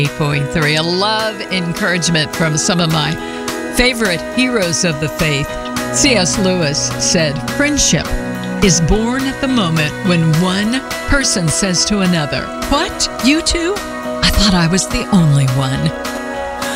8.3. I love encouragement from some of my favorite heroes of the faith. C.S. Lewis said, "Friendship is born at the moment when one person says to another, 'What, you two? I thought I was the only one.'"